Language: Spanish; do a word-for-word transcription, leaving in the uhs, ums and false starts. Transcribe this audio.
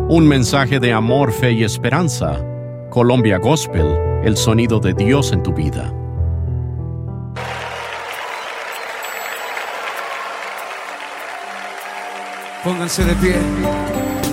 Un mensaje de amor, fe y esperanza. Colombia Gospel, el sonido de Dios en tu vida. Pónganse de pie.